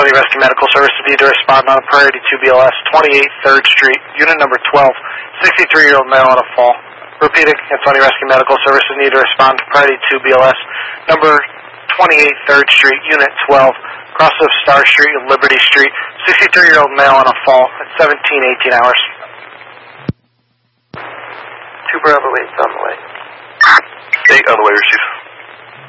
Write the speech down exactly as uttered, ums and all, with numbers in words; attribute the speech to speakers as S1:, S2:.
S1: Anthony Rescue Medical Services need to respond on a priority two B L S, twenty-eight third Street, unit number twelve, sixty-three-year-old male on a fall. Repeating, Anthony Rescue Medical Services need to respond to priority two B L S, number twenty-eight third Street, unit twelve, cross of Star Street and Liberty Street, sixty-three-year-old male on a fall at seventeen eighteen hours.
S2: two Bravo eight's on the way.
S3: eight on the way, receive.